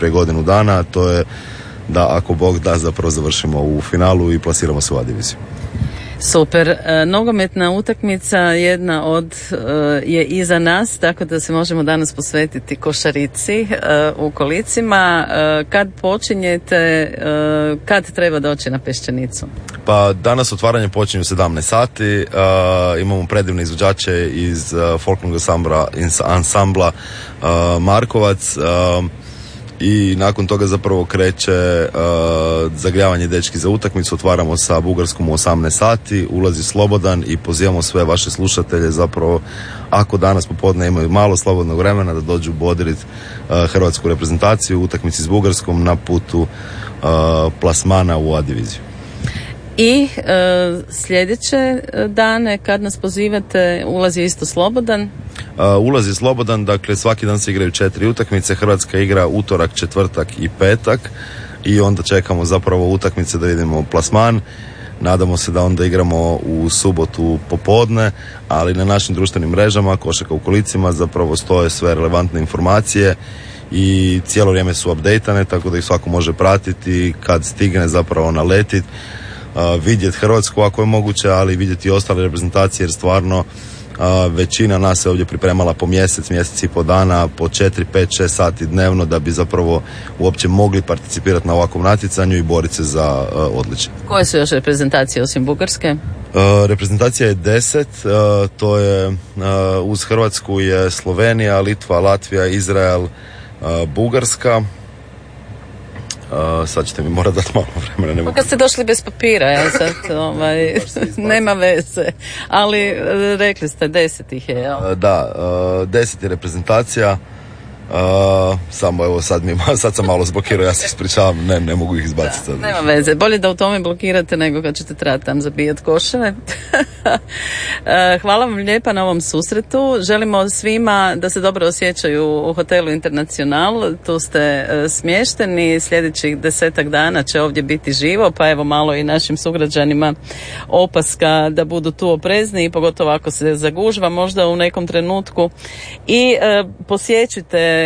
prije godinu dana, to je da ako Bog da zapravo završimo u finalu i plasiramo se u A diviziju. Super. Nogometna utakmica jedna od je iza nas, tako da se možemo danas posvetiti košarici u kolicima. Kad počinjete, kad treba doći na Peščanicu? Pa danas otvaranje počinje u 17 sati, imamo predivne izvođače iz folklornog ansambla Markovac, i nakon toga zapravo kreće zagrijavanje dečki za utakmicu. Otvaramo sa Bugarskom u 18 sati, ulazi slobodan i pozivamo sve vaše slušatelje zapravo, ako danas popodne imaju malo slobodnog vremena, da dođu bodrit hrvatsku reprezentaciju u utakmici s Bugarskom na putu plasmana u A diviziju. I sljedeće dane kad nas pozivate ulazi isto slobodan? Ulazi slobodan, dakle svaki dan se igraju 4 utakmice. Hrvatska igra utorak, četvrtak i petak i onda čekamo zapravo utakmice da vidimo plasman. Nadamo se da onda igramo u subotu popodne, ali na našim društvenim mrežama Košarka u kolicima zapravo stoje sve relevantne informacije i cijelo vrijeme su updateane, tako da ih svako može pratiti kad stigne zapravo naletiti, vidjeti Hrvatsku ako je moguće, ali vidjeti i ostale reprezentacije, jer stvarno većina nas se ovdje pripremala po mjesec i po dana, po 4, 5, 6 sati dnevno da bi zapravo uopće mogli participirati na ovakvom natjecanju i boriti se za odličje. Koje su još reprezentacije osim Bugarske? Reprezentacija je 10, to je uz Hrvatsku je Slovenija, Litva, Latvija, Izrael, Bugarska. Sad ćete mi morati dati malo vremena. Pa kad ste došli bez papira, ja sad, nema veze, ali rekli ste 10 ih je, jel? Da, 10 je reprezentacija, samo evo sad sam malo zblokirao, ja se ispričavam, ne mogu ih izbaciti. Nema veze, bolje da u tome blokirate nego kad ćete trebati tam zabijati koševe. Hvala vam lijepa na ovom susretu, želimo svima da se dobro osjećaju u hotelu Internacional, tu ste smješteni, sljedećih 10 dana će ovdje biti živo, pa evo malo i našim sugrađanima opaska da budu tu oprezni, pogotovo ako se zagužva možda u nekom trenutku, i posjećujte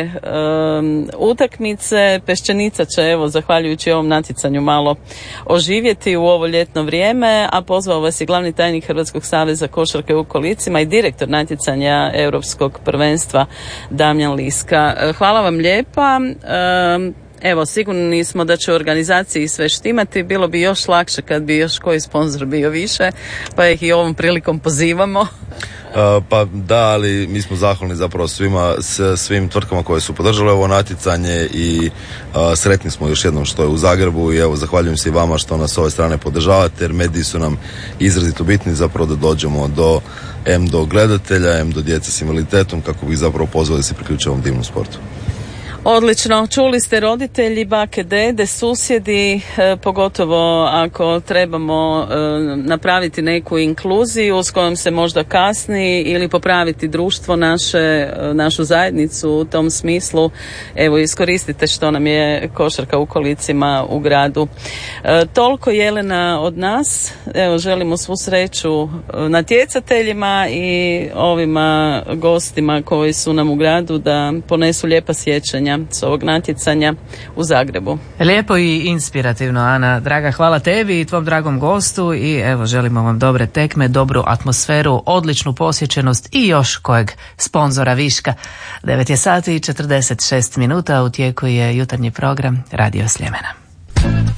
utakmice. Peščanica će, evo, zahvaljujući ovom natjecanju malo oživjeti u ovo ljetno vrijeme, a pozvao vas je glavni tajnik Hrvatskog saveza košarke u kolicima i direktor natjecanja Europskog prvenstva Damjan Liska. Hvala vam lijepa. Evo, sigurni smo da će u organizaciji sve štimati, bilo bi još lakše kad bi još koji sponzor bio više, pa ih i ovom prilikom pozivamo. Pa da, ali mi smo zahvalni zapravo svim tvrtkama koje su podržale ovo natjecanje i sretni smo još jednom što je u Zagrebu i evo zahvaljujem se i vama što nas s ove strane podržavate, jer mediji su nam izrazito bitni zapravo da dođemo do gledatelja, do djece s invaliditetom, kako bi zapravo pozvali da se priključe ovom divnom sportu. Odlično, čuli ste roditelji, bake, dede, susjedi, pogotovo ako trebamo napraviti neku inkluziju s kojom se možda kasni ili popraviti društvo našu zajednicu u tom smislu. Evo, iskoristite što nam je košarka u kolicima u gradu. Toliko, Jelena, od nas. Evo, želimo svu sreću natjecateljima i ovima gostima koji su nam u gradu da ponesu lijepa sjećanja s ovog natjecanja u Zagrebu. Lijepo i inspirativno, Ana. Draga, hvala tebi i tvom dragom gostu i evo želimo vam dobre tekme, dobru atmosferu, odličnu posjećenost i još kojeg sponzora viška. 9 je sati i 46 minuta, u tijeku je jutarnji program Radio Sljemena.